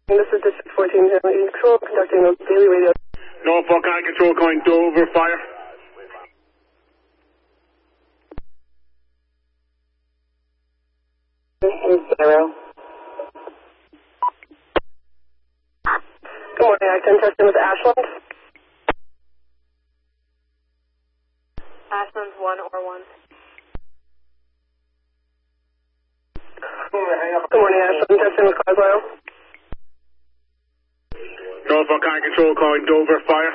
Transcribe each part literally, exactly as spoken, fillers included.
This is District fourteen, General Control, conducting a daily radio. Norfolk Eye Control calling Dover, fire. Zero. Good morning, I ten testing with Ashland. Ashland's one or one. Good morning, Ashland, testing with Carswell. Norfolk Eye Control calling Dover, fire.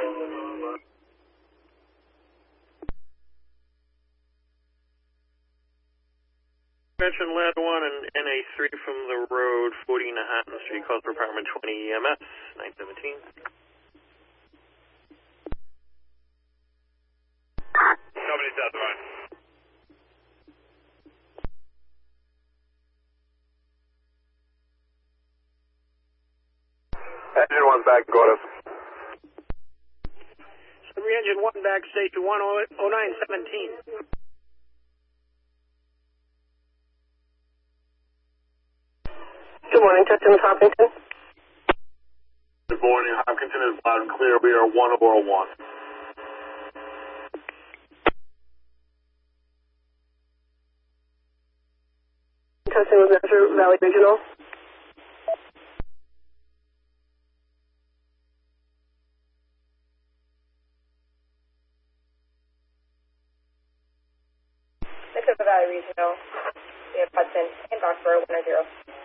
Mention Land one and N A three from the road, forty Manhattan Street, calls for Department twenty E M S, nine seventeen. Company South Line. Engine one back, go to. Every engine one back, station one oh nine seventeen. Good morning, testing with Hopkinton. Good morning, Hopkinton is loud and clear. We are one oh one. Testing with Metro Valley Regional. Metro Valley Regional. We have Hudson in Foxborough one oh zero.